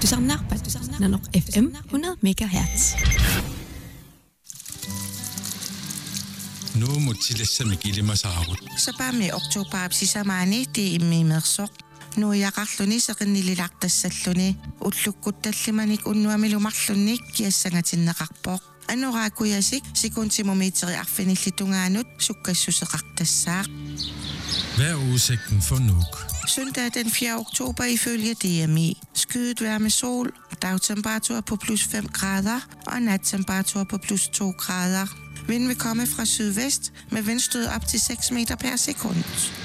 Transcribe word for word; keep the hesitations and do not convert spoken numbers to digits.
Tusanarpat Nanok F M hundrede megahertz. Nu mutsilassa mikilima saarut. Sapami oktoberapsisamaani tiimmiimersoq. Nu yaqarluni seqinnililaqtassalluni ullukkutallimanik unnuamilumarlunnik kiassangatinneqarpoq. Anoraakuiasik sikuntimumiiteri arfinillitungaanut sukkassuseqartassaaq. Hvad er udsigten for Nuuk? Søndag den fjerde oktober ifølge D M I. Skyet vejr med sol, dagtemperatur på plus fem grader og nattemperatur på plus to grader. Vinden vil komme fra sydvest med vindstød op til seks meter per sekund.